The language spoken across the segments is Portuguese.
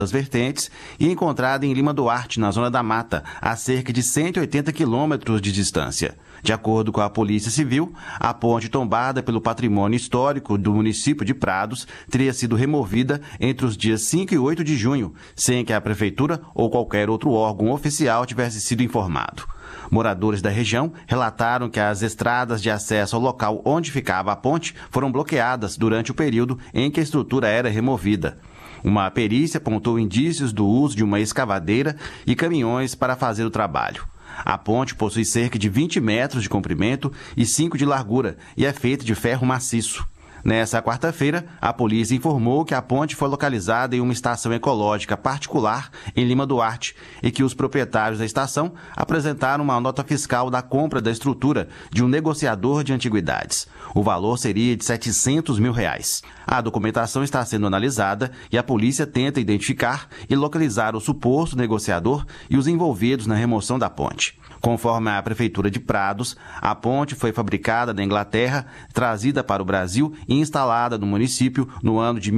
das vertentes e encontrada em Lima Duarte, na Zona da Mata, a cerca de 180 quilômetros de distância. De acordo com a Polícia Civil, a ponte tombada pelo patrimônio histórico do município de Prados teria sido removida entre os dias 5 e 8 de junho, sem que a Prefeitura ou qualquer outro órgão oficial tivesse sido informado. Moradores da região relataram que as estradas de acesso ao local onde ficava a ponte foram bloqueadas durante o período em que a estrutura era removida. Uma perícia apontou indícios do uso de uma escavadeira e caminhões para fazer o trabalho. A ponte possui cerca de 20 metros de comprimento e 5 de largura e é feita de ferro maciço. Nessa quarta-feira, a polícia informou que a ponte foi localizada em uma estação ecológica particular em Lima Duarte e que os proprietários da estação apresentaram uma nota fiscal da compra da estrutura de um negociador de antiguidades. O valor seria de R$700 mil. A documentação está sendo analisada e a polícia tenta identificar e localizar o suposto negociador e os envolvidos na remoção da ponte. Conforme a Prefeitura de Prados, a ponte foi fabricada na Inglaterra, trazida para o Brasil e instalada no município no ano de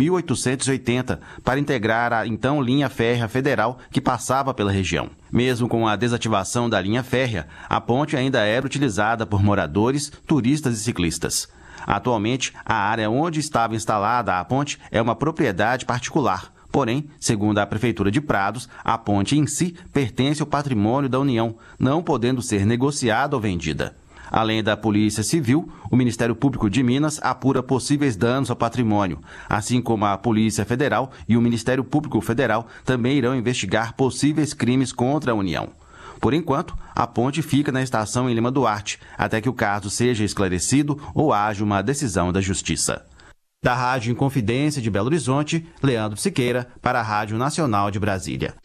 1880 para integrar a então linha férrea federal que passava pela região. Mesmo com a desativação da linha férrea, a ponte ainda era utilizada por moradores, turistas e ciclistas. Atualmente, a área onde estava instalada a ponte é uma propriedade particular. Porém, segundo a Prefeitura de Prados, a ponte em si pertence ao patrimônio da União, não podendo ser negociada ou vendida. Além da Polícia Civil, o Ministério Público de Minas apura possíveis danos ao patrimônio, assim como a Polícia Federal e o Ministério Público Federal também irão investigar possíveis crimes contra a União. Por enquanto, a ponte fica na estação em Lima Duarte, até que o caso seja esclarecido ou haja uma decisão da Justiça. Da Rádio Inconfidência de Belo Horizonte, Leandro Siqueira, para a Rádio Nacional de Brasília.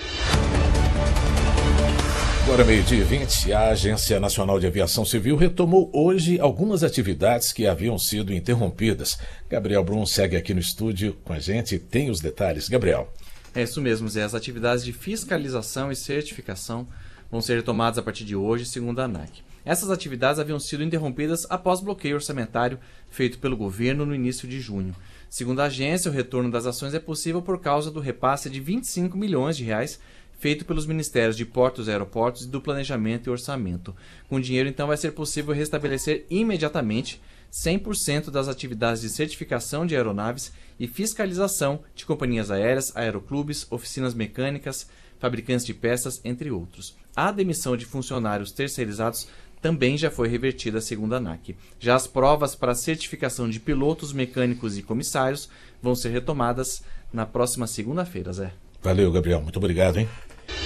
Agora, 12h20, a Agência Nacional de Aviação Civil retomou hoje algumas atividades que haviam sido interrompidas. Gabriel Brum segue aqui no estúdio com a gente e tem os detalhes. Gabriel. É isso mesmo, Zé. As atividades de fiscalização e certificação vão ser retomadas a partir de hoje, segundo a ANAC. Essas atividades haviam sido interrompidas após bloqueio orçamentário feito pelo governo no início de junho. Segundo a agência, o retorno das ações é possível por causa do repasse de R$25 milhões feito pelos Ministérios de Portos e Aeroportos e do Planejamento e Orçamento. Com o dinheiro, então, vai ser possível restabelecer imediatamente 100% das atividades de certificação de aeronaves e fiscalização de companhias aéreas, aeroclubes, oficinas mecânicas, fabricantes de peças, entre outros. A demissão de funcionários terceirizados também já foi revertida, segundo a ANAC. Já as provas para certificação de pilotos, mecânicos e comissários vão ser retomadas na próxima segunda-feira, Zé. Valeu, Gabriel. Muito obrigado, hein?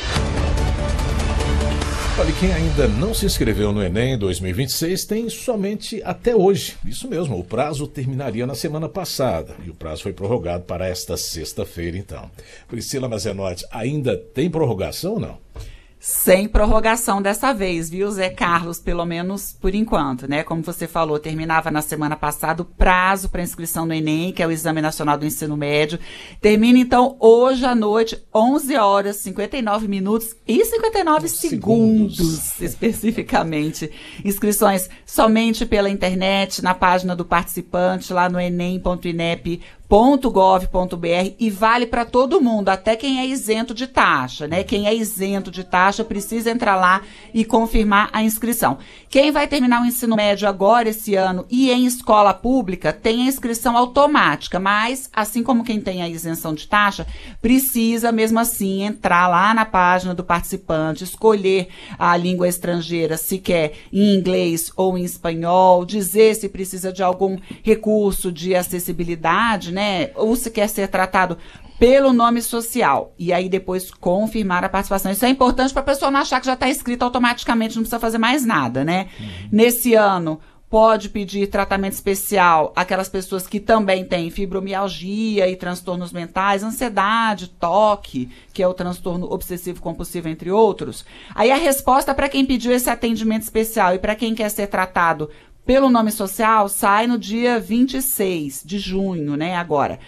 Olha, quem ainda não se inscreveu no Enem 2026 tem somente até hoje. Isso mesmo, o prazo terminaria na semana passada e o prazo foi prorrogado para esta sexta-feira, então. Priscila Mazenotti, ainda tem prorrogação ou não? Sem prorrogação dessa vez, viu, Zé Carlos? Pelo menos por enquanto, né? Como você falou, terminava na semana passada o prazo para inscrição no Enem, que é o Exame Nacional do Ensino Médio. Termina, então, hoje à noite, 11 horas, 59 minutos e 59 segundos, especificamente. Inscrições somente pela internet, na página do participante, lá no enem.inep.gov.br, e vale para todo mundo, até quem é isento de taxa, né? Quem é isento de taxa precisa entrar lá e confirmar a inscrição. Quem vai terminar o ensino médio agora, esse ano, e em escola pública, tem a inscrição automática, mas, assim como quem tem a isenção de taxa, precisa, mesmo assim, entrar lá na página do participante, escolher a língua estrangeira, se quer em inglês ou em espanhol, dizer se precisa de algum recurso de acessibilidade, né? Ou se quer ser tratado pelo nome social, e aí depois confirmar a participação. Isso é importante para a pessoa não achar que já está inscrita automaticamente, não precisa fazer mais nada, né? Nesse ano, pode pedir tratamento especial aquelas pessoas que também têm fibromialgia e transtornos mentais, ansiedade, toque, que é o transtorno obsessivo-compulsivo, entre outros. Aí a resposta para quem pediu esse atendimento especial e para quem quer ser tratado pelo nome social sai no dia 26 de junho, né, agora.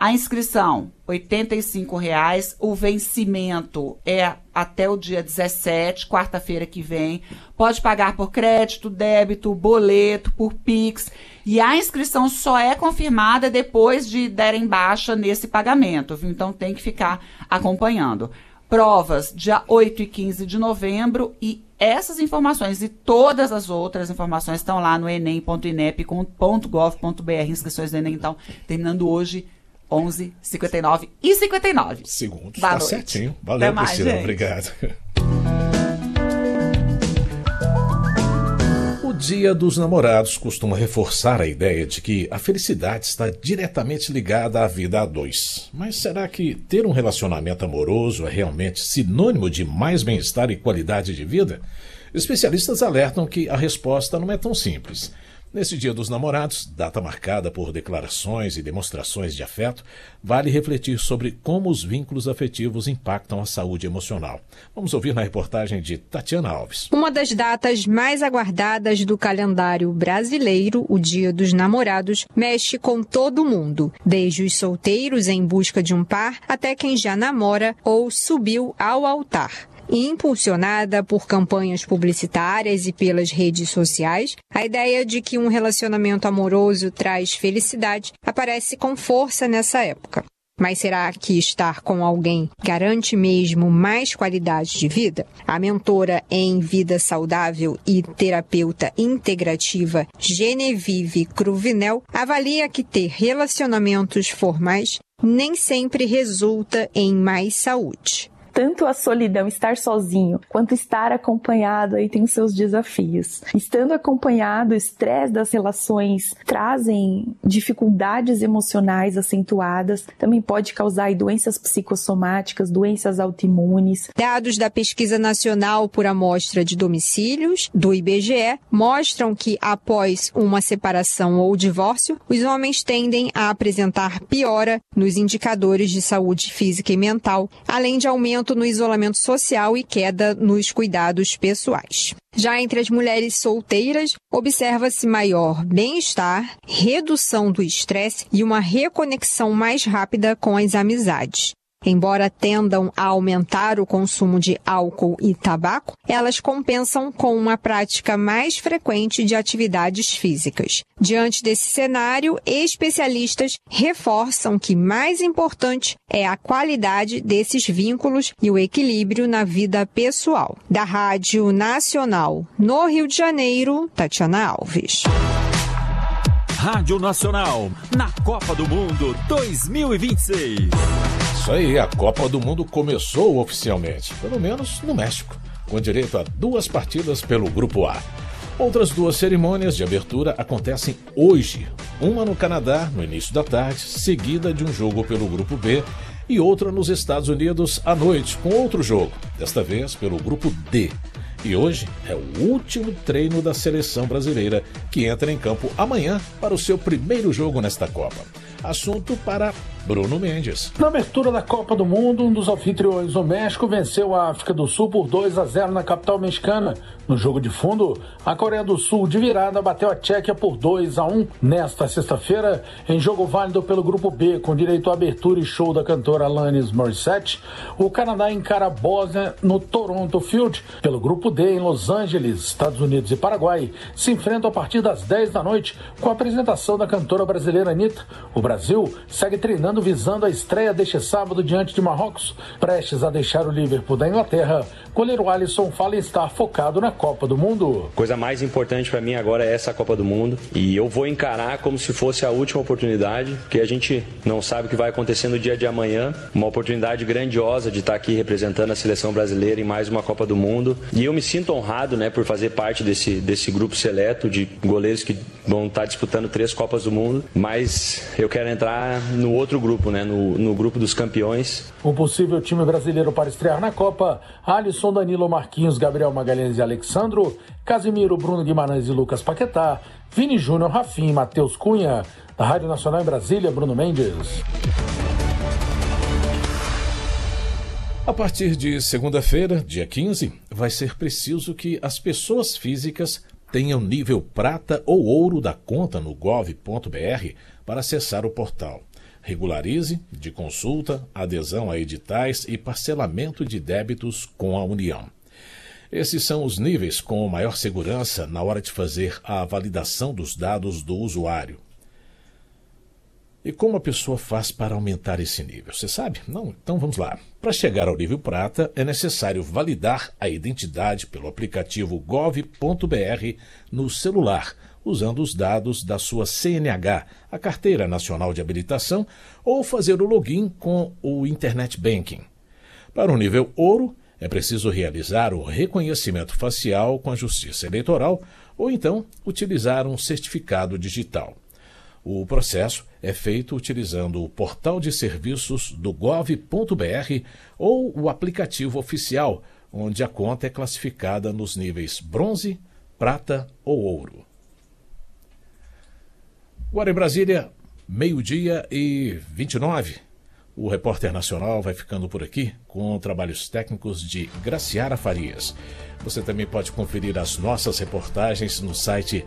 A inscrição, R$ 85,00. O vencimento é até o dia 17, quarta-feira que vem. Pode pagar por crédito, débito, boleto, por Pix. E a inscrição só é confirmada depois de derem baixa nesse pagamento, viu? Então tem que ficar acompanhando. Provas dia 8 e 15 de novembro, e essas informações e todas as outras informações estão lá no enem.inep.gov.br. Inscrições do Enem, então, terminando hoje, 11h59 e 59. Segundos, tá certinho. Valeu, Até mais, Priscila, gente. obrigado. O Dia dos Namorados costuma reforçar a ideia de que a felicidade está diretamente ligada à vida a dois. Mas será que ter um relacionamento amoroso é realmente sinônimo de mais bem-estar e qualidade de vida? Especialistas alertam que a resposta não é tão simples. Nesse Dia dos Namorados, data marcada por declarações e demonstrações de afeto, vale refletir sobre como os vínculos afetivos impactam a saúde emocional. Vamos ouvir na reportagem de Tatiana Alves. Uma das datas mais aguardadas do calendário brasileiro, o Dia dos Namorados, mexe com todo mundo, desde os solteiros em busca de um par até quem já namora ou subiu ao altar. Impulsionada por campanhas publicitárias e pelas redes sociais, a ideia de que um relacionamento amoroso traz felicidade aparece com força nessa época. Mas será que estar com alguém garante mesmo mais qualidade de vida? A mentora em vida saudável e terapeuta integrativa Genevieve Cruvinel avalia que ter relacionamentos formais nem sempre resulta em mais saúde. Tanto a solidão, estar sozinho, quanto estar acompanhado aí tem os seus desafios. Estando acompanhado, o estresse das relações trazem dificuldades emocionais acentuadas, também pode causar aí doenças psicossomáticas, doenças autoimunes. Dados da Pesquisa Nacional por Amostra de Domicílios, do IBGE, mostram que após uma separação ou divórcio, os homens tendem a apresentar piora nos indicadores de saúde física e mental, além de aumento no isolamento social e queda nos cuidados pessoais. Já entre as mulheres solteiras, observa-se maior bem-estar, redução do estresse e uma reconexão mais rápida com as amizades. Embora tendam a aumentar o consumo de álcool e tabaco, elas compensam com uma prática mais frequente de atividades físicas. Diante desse cenário, especialistas reforçam que mais importante é a qualidade desses vínculos e o equilíbrio na vida pessoal. Da Rádio Nacional, no Rio de Janeiro, Tatiana Alves. Rádio Nacional, na Copa do Mundo 2026. Isso aí, a Copa do Mundo começou oficialmente, pelo menos no México, com direito a 2 partidas pelo Grupo A. Outras 2 cerimônias de abertura acontecem hoje, uma no Canadá, no início da tarde, seguida de um jogo pelo Grupo B, e outra nos Estados Unidos à noite, com outro jogo, desta vez pelo Grupo D. E hoje é o último treino da seleção brasileira, que entra em campo amanhã para o seu primeiro jogo nesta Copa. Assunto para Bruno Mendes. Na abertura da Copa do Mundo, um dos anfitriões, o México, venceu a África do Sul por 2-0 na capital mexicana. No jogo de fundo, a Coreia do Sul, de virada, bateu a Tchequia por 2-1. Nesta sexta-feira, em jogo válido pelo Grupo B, com direito à abertura e show da cantora Alanis Morissette, o Canadá encara a Bósnia no Toronto Field. Pelo Grupo D, em Los Angeles, Estados Unidos e Paraguai, se enfrentam a partir das 10 da noite, com a apresentação da cantora brasileira Anitta. O Brasil segue treinando visando a estreia deste sábado diante de Marrocos. Prestes a deixar o Liverpool da Inglaterra, goleiro Alisson fala estar focado na Copa do Mundo. A coisa mais importante para mim agora é essa Copa do Mundo, e eu vou encarar como se fosse a última oportunidade, porque a gente não sabe o que vai acontecer no dia de amanhã. Uma oportunidade grandiosa de estar aqui representando a seleção brasileira em mais uma Copa do Mundo, e eu me sinto honrado, por fazer parte desse grupo seleto de goleiros que vão estar disputando 3 Copas do Mundo, mas eu quero entrar no outro grupo, no grupo dos campeões. Um possível time brasileiro para estrear na Copa: Alisson, Danilo, Marquinhos, Gabriel Magalhães e Alexandro, Casimiro, Bruno Guimarães e Lucas Paquetá, Vini Júnior, Rafinha e Matheus Cunha. Da Rádio Nacional em Brasília, Bruno Mendes. A partir de segunda-feira, dia 15, vai ser preciso que as pessoas físicas tenham nível prata ou ouro da conta no gov.br para acessar o portal. regularize, de consulta, adesão a editais e parcelamento de débitos com a União. Esses são os níveis com maior segurança na hora de fazer a validação dos dados do usuário. E como a pessoa faz para aumentar esse nível? Você sabe? Não? Então vamos lá. Para chegar ao nível prata, é necessário validar a identidade pelo aplicativo gov.br no celular, usando os dados da sua CNH, a Carteira Nacional de Habilitação, ou fazer o login com o Internet Banking. Para o nível ouro, é preciso realizar o reconhecimento facial com a Justiça Eleitoral ou então utilizar um certificado digital. O processo é feito utilizando o portal de serviços do gov.br ou o aplicativo oficial, onde a conta é classificada nos níveis bronze, prata ou ouro. Agora em Brasília, 12:29. O Repórter Nacional vai ficando por aqui com trabalhos técnicos de Graciara Farias. Você também pode conferir as nossas reportagens no site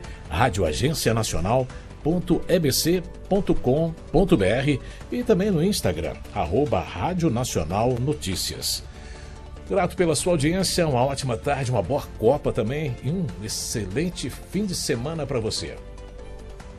radioagencianacional.ebc.com.br e também no Instagram, @Rádio Nacional Notícias. Grato pela sua audiência, uma ótima tarde, uma boa Copa também e um excelente fim de semana para você.